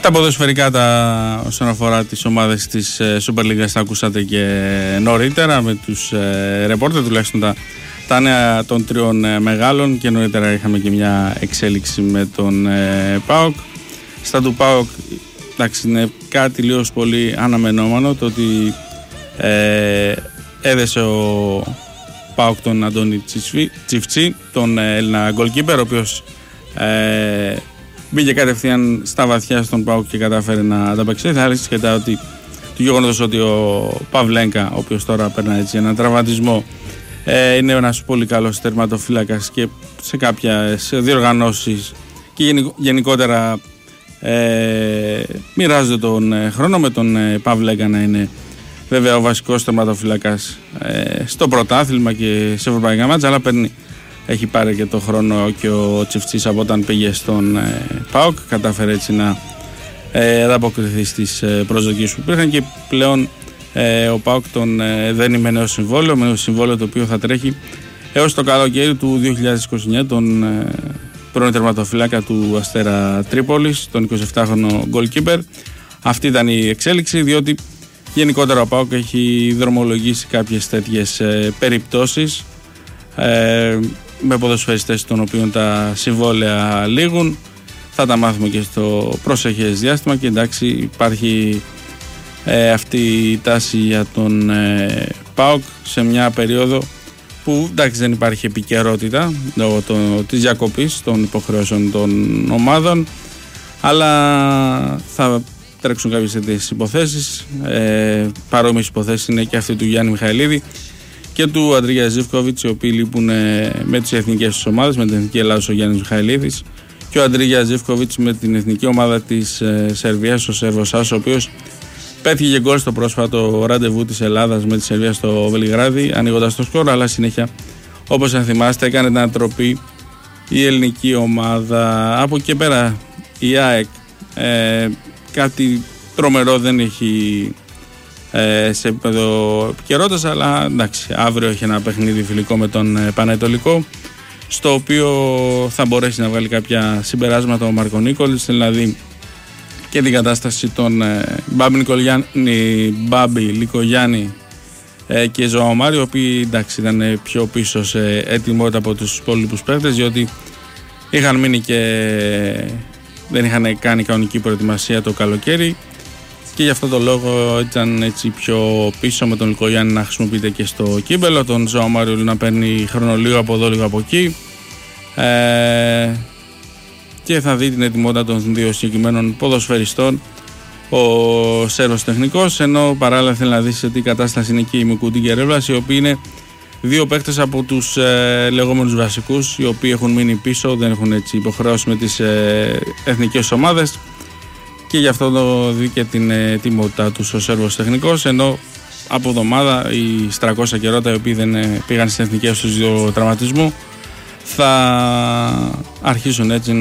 Τα ποδοσφαιρικά όσον αφορά τις ομάδες της Super League τα ακούσατε και νωρίτερα με τους ρεπόρτερ, τουλάχιστον τα νέα των τριών μεγάλων, και νωρίτερα είχαμε και μια εξέλιξη με τον ΠΑΟΚ. Στα του ΠΑΟΚ, εντάξει, είναι κάτι λίγο πολύ αναμενόμενο το ότι έδεσε ο ΠΑΟΚ τον Αντώνη Τσιφτσί, τον Έλληνα goalkeeper, ο οποίος μπήκε κατευθείαν στα βαθιά στον ΠΑΟΚ και κατάφερε να ανταπεξέλθει. Θα άρχισε και του γεγονότος ότι ο Παυλένκα, ο οποίος τώρα περνάει έτσι έναν τραυματισμό, είναι ένας πολύ καλός τερματοφύλακας και σε κάποιες διοργανώσεις και γενικότερα μοιράζονται τον χρόνο με τον Παυλένκα να είναι βέβαια ο βασικός τερματοφύλακας στο πρωτάθλημα και σε ευρωπαϊκά μάτσα, αλλά έχει πάρει και το χρόνο και ο Τσιφτσής από όταν πήγε στον ΠΑΟΚ, κατάφερε έτσι να ανταποκριθεί στις προσδοκίες που υπήρχαν και πλέον ο ΠΑΟΚ τον δένει με νέο συμβόλαιο το οποίο θα τρέχει έως το καλοκαίρι του 2029, τον πρώην τερματοφύλακα του Αστέρα Τρίπολης, τον 27χρονο goalkeeper. Αυτή ήταν η εξέλιξη, διότι γενικότερα ο ΠΑΟΚ έχει δρομολογήσει κάποιες τέτοιες περιπτώσεις με ποδοσφαιριστές των οποίων τα συμβόλαια λήγουν. Θα τα μάθουμε και στο προσεχές διάστημα και εντάξει, υπάρχει αυτή η τάση για τον ΠΑΟΚ σε μια περίοδο που εντάξει δεν υπάρχει επικαιρότητα λόγω της διακοπής των υποχρεώσεων των ομάδων, αλλά θα τρέξουν κάποιες τέτοιες υποθέσεις. Παρόμοιες υποθέσεις είναι και αυτή του Γιάννη Μιχαηλίδη και του Αντρίγια Ζίβκοβιτς, οι οποίοι λείπουν με τις εθνικές τους ομάδες, με την Εθνική Ελλάδος ο Γιάννης Μιχαηλίδης και ο Αντρίγια Ζίβκοβιτς με την εθνική ομάδα της Σερβίας, ο Σέρβος Άσος, ο οποίος πέτυχε γκολ στο πρόσφατο ραντεβού της Ελλάδας με τη Σερβία στο Βελιγράδι, ανοίγοντας το σκορ, αλλά συνέχεια, όπως αν θυμάστε, έκανε την ανατροπή η ελληνική ομάδα. Από εκεί πέρα η ΑΕΚ κάτι τρομερό δεν έχει σε επίπεδο επικαιρότητας, αλλά εντάξει, αύριο έχει ένα παιχνίδι φιλικό με τον Πανετολικό, στο οποίο θα μπορέσει να βγάλει κάποια συμπεράσματα ο Μάρκο Νίκολης, δηλαδή και την κατάσταση των Μπάμπη Λικογιάννη και Ζωάο Μάριο, οι οποίοι εντάξει ήταν πιο πίσω σε έτοιμότητα από τους υπόλοιπους παίκτες, διότι είχαν μείνει και δεν είχαν κάνει κανονική προετοιμασία το καλοκαίρι και γι' αυτό το λόγο ήταν έτσι πιο πίσω, με τον Λικογιάννη να χρησιμοποιείται και στο κύπελο, τον Ζωάο Μάριο να παίρνει χρόνο λίγο από εδώ λίγο από εκεί, και θα δει την ετοιμότητα των δύο συγκεκριμένων ποδοσφαιριστών ο Σέρβος τεχνικός, ενώ παράλληλα θέλει να δει σε τι κατάσταση είναι και η Μικούτη και Ρεύλας, οι οποίοι είναι δύο παίκτες από τους λεγόμενους βασικούς, οι οποίοι έχουν μείνει πίσω, δεν έχουν έτσι υποχρεώσει με τις εθνικές ομάδες και γι' αυτό το δει και την ετοιμότητά τους ο Σέρβος τεχνικός, ενώ από εβδομάδα οι Στρακώσα και Ρώτα, οι οποίοι δεν πήγαν στις εθνικές τους δύο τραυματισμού, θα αρχίσουν έτσι